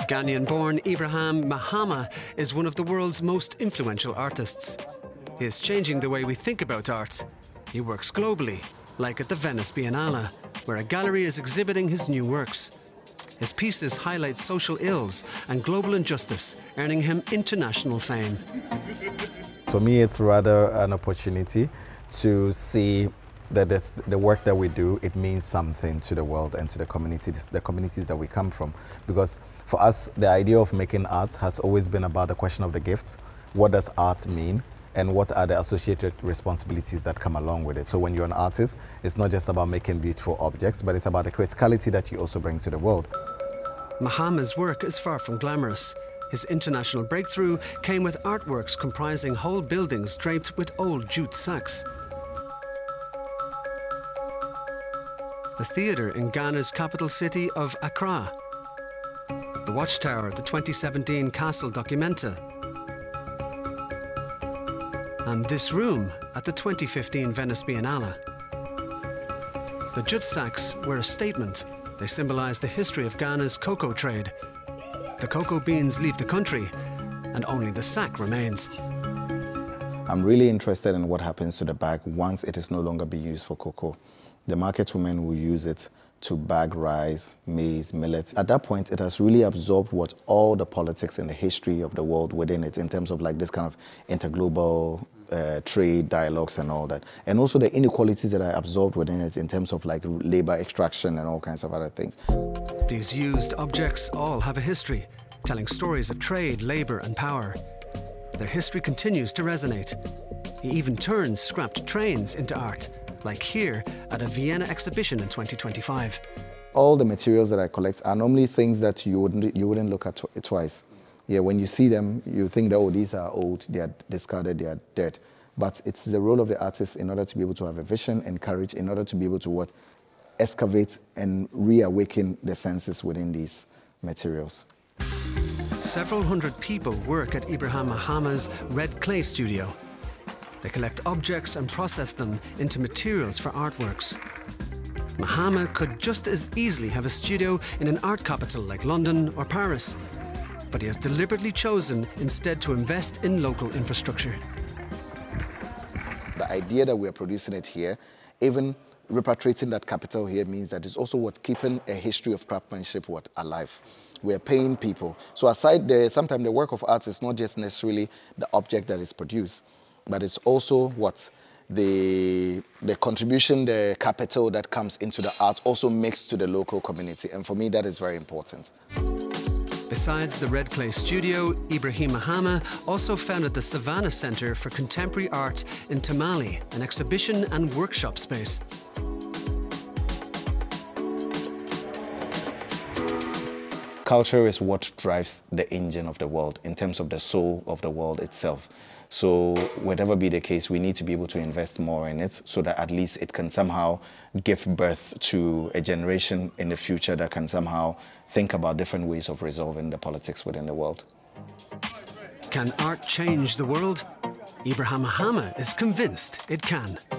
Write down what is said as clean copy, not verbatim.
Ghanaian-born Ibrahim Mahama is one of the world's most influential artists. He is changing the way we think about art. He works globally, like at the Venice Biennale, where a gallery is exhibiting his new works. His pieces highlight social ills and global injustice, earning him international fame. For me, it's rather an opportunity to see that the work that we do, it means something to the world and to the communities that we come from. Because for us, the idea of making art has always been about the question of the gifts. What does art mean? And what are the associated responsibilities that come along with it? So when you're an artist, it's not just about making beautiful objects, but it's about the criticality that you also bring to the world. Mahama's work is far from glamorous. His international breakthrough came with artworks comprising whole buildings draped with old jute sacks. The theatre in Ghana's capital city of Accra, the watchtower at the 2017 Castle Documenta, and this room at the 2015 Venice Biennale. The jute sacks were a statement. They symbolise the history of Ghana's cocoa trade. The cocoa beans leave the country, and only the sack remains. I'm really interested in what happens to the bag once it is no longer being used for cocoa. The market women will use it to bag rice, maize, millet. At that point, it has really absorbed what all the politics and the history of the world within it, in terms of like this kind of interglobal trade dialogues and all that. And also the inequalities that are absorbed within it in terms of like labor extraction and all kinds of other things. These used objects all have a history, telling stories of trade, labor and power. Their history continues to resonate. He even turns scrapped trains into art, like here at a Vienna exhibition in 2025. All the materials that I collect are normally things that you wouldn't look at twice. Yeah, when you see them, you think that, oh, these are old, they are discarded, they are dead. But it's the role of the artist in order to be able to have a vision and courage, in order to be able to excavate and reawaken the senses within these materials. Several hundred people work at Ibrahim Mahama's Red Clay Studio. They collect objects and process them into materials for artworks. Mahama could just as easily have a studio in an art capital like London or Paris, but he has deliberately chosen instead to invest in local infrastructure. The idea that we're producing it here, even repatriating that capital here, means that it's also keeping a history of craftsmanship alive. We're paying people. So aside sometimes the work of art is not just necessarily the object that is produced, but it's also the contribution, the capital that comes into the art also makes to the local community. And for me, that is very important. Besides the Red Clay Studio, Ibrahim Mahama also founded the Savannah Center for Contemporary Art in Tamale, an exhibition and workshop space. Culture is what drives the engine of the world in terms of the soul of the world itself. So whatever be the case, we need to be able to invest more in it so that at least it can somehow give birth to a generation in the future that can somehow think about different ways of resolving the politics within the world. Can art change the world? Ibrahim Mahama is convinced it can.